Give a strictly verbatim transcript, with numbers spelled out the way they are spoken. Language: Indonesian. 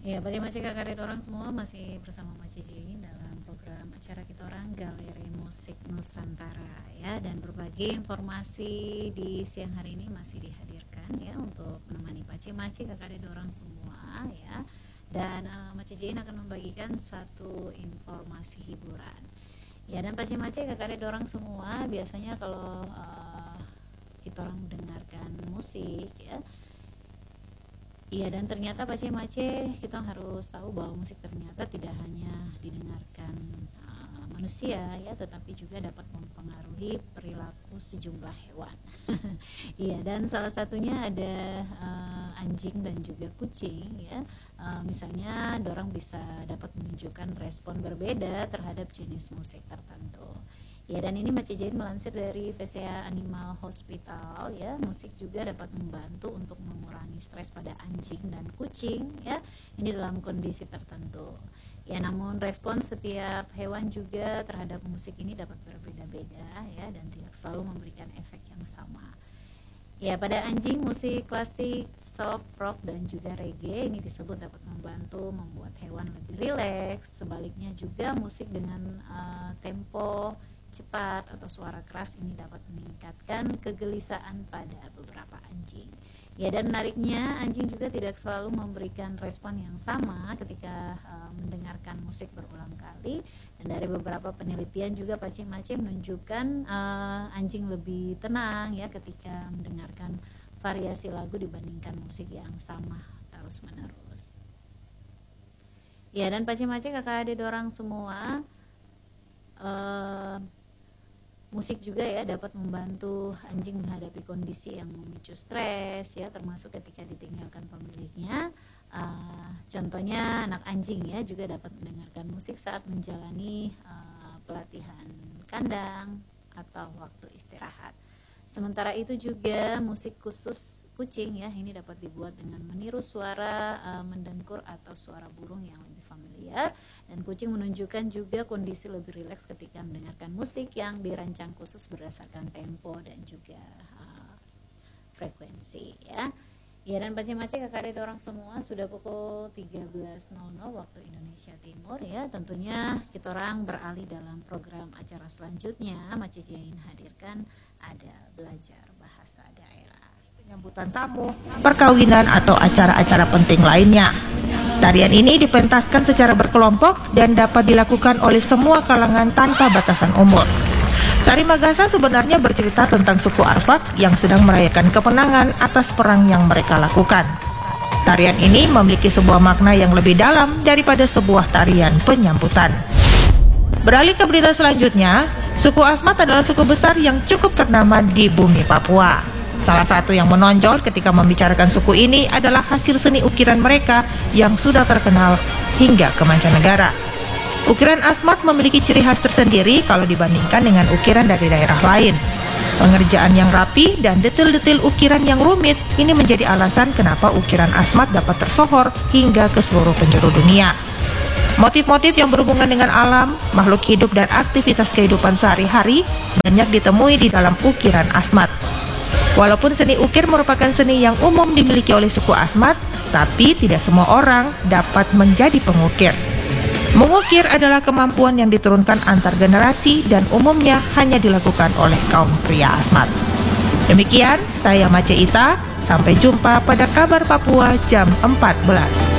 Ya, bagi Mace kakak dan orang semua masih bersama Mace Jin dalam program acara kita orang Galeri Musik Nusantara ya, dan berbagai informasi di siang hari ini masih dihadirkan ya untuk menemani Pace Mace kakak dan orang semua ya. Dan uh, Mace Jin akan membagikan satu informasi hiburan. Ya, dan Pace Mace kakak dan orang semua biasanya kalau uh, kita orang mendengarkan musik ya. Iya, dan ternyata Pace Mace kita harus tahu bahwa musik ternyata tidak hanya didengarkan uh, manusia ya, tetapi juga dapat mempengaruhi perilaku sejumlah hewan. Iya, dan salah satunya ada uh, anjing dan juga kucing ya. Uh, misalnya dorang bisa dapat menunjukkan respon berbeda terhadap jenis musik tertentu. Ya, dan ini Mace Jin melansir dari V C A Animal Hospital ya, musik juga dapat membantu untuk mengurangi stres pada anjing dan kucing ya, ini dalam kondisi tertentu. Ya, namun respon setiap hewan juga terhadap musik ini dapat berbeda-beda ya, dan tidak selalu memberikan efek yang sama. Ya, pada anjing musik klasik, soft rock dan juga reggae ini disebut dapat membantu membuat hewan lebih rileks. Sebaliknya juga musik dengan uh, tempo cepat atau suara keras ini dapat meningkatkan kegelisahan pada beberapa anjing. Ya, dan menariknya anjing juga tidak selalu memberikan respon yang sama ketika uh, mendengarkan musik berulang kali. Dan dari beberapa penelitian juga Pace Mace menunjukkan uh, anjing lebih tenang ya ketika mendengarkan variasi lagu dibandingkan musik yang sama terus menerus. Ya, dan Pace Mace kakak adik orang semua, uh, musik juga ya dapat membantu anjing menghadapi kondisi yang memicu stres ya, termasuk ketika ditinggalkan pemiliknya. Uh, contohnya anak anjing ya juga dapat mendengarkan musik saat menjalani uh, pelatihan kandang atau waktu istirahat. Sementara itu juga musik khusus kucing ya, ini dapat dibuat dengan meniru suara uh, mendengkur atau suara burung yang lebih familiar, dan kucing menunjukkan juga kondisi lebih rileks ketika mendengarkan musik yang dirancang khusus berdasarkan tempo dan juga uh, frekuensi ya. Ya, dan Pace Mace kakak adik orang semua, sudah pukul tiga belas nol nol waktu Indonesia Timur ya. Tentunya kita orang beralih dalam program acara selanjutnya. Mace Jin hadirkan ada belajar bahasa daerah, penyambutan tamu, perkawinan atau acara-acara penting lainnya. Tarian ini dipentaskan secara berkelompok dan dapat dilakukan oleh semua kalangan tanpa batasan umur. Tari Magasa sebenarnya bercerita tentang suku Arfak yang sedang merayakan kemenangan atas perang yang mereka lakukan. Tarian ini memiliki sebuah makna yang lebih dalam daripada sebuah tarian penyambutan. Beralih ke berita selanjutnya, suku Asmat adalah suku besar yang cukup ternama di bumi Papua. Salah satu yang menonjol ketika membicarakan suku ini adalah hasil seni ukiran mereka yang sudah terkenal hingga ke mancanegara. Ukiran Asmat memiliki ciri khas tersendiri kalau dibandingkan dengan ukiran dari daerah lain. Pengerjaan yang rapi dan detil-detil ukiran yang rumit ini menjadi alasan kenapa ukiran Asmat dapat tersohor hingga ke seluruh penjuru dunia. Motif-motif yang berhubungan dengan alam, makhluk hidup dan aktivitas kehidupan sehari-hari banyak ditemui di dalam ukiran Asmat. Walaupun seni ukir merupakan seni yang umum dimiliki oleh suku Asmat, tapi tidak semua orang dapat menjadi pengukir. Mengukir adalah kemampuan yang diturunkan antar generasi dan umumnya hanya dilakukan oleh kaum pria Asmat. Demikian, saya Mace Ita, sampai jumpa pada Kabar Papua jam empat belas.